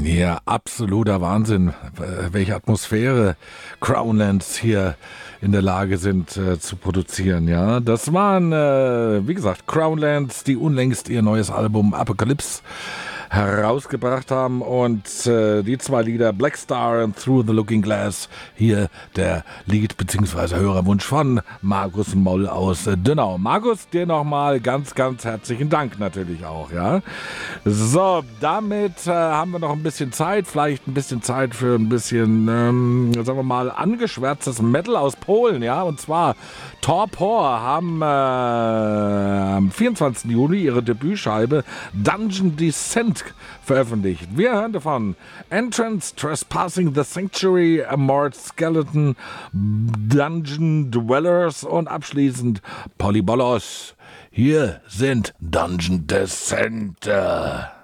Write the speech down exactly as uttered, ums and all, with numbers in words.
Ja, absoluter Wahnsinn, welche Atmosphäre Crownlands hier in der Lage sind äh, zu produzieren. Ja, das waren, äh, wie gesagt, Crownlands, die unlängst ihr neues Album Apocalypse herausgebracht haben, und äh, die zwei Lieder Black Star und Through the Looking Glass, hier der Lied bzw. Hörerwunsch von Markus Moll aus äh, Dönau. Markus, dir nochmal ganz, ganz herzlichen Dank natürlich auch, ja. So, damit äh, haben wir noch ein bisschen Zeit, vielleicht ein bisschen Zeit für ein bisschen, ähm, sagen wir mal, angeschwärztes Metal aus Polen, ja, und zwar Torpor haben äh, am vierundzwanzigsten Juli ihre Debütscheibe Dungeon Descent veröffentlicht. Wir hören davon Entrance, Trespassing the Sanctuary, Amort Skeleton, Dungeon Dwellers und abschließend Polybolos. Hier sind Dungeon Descent.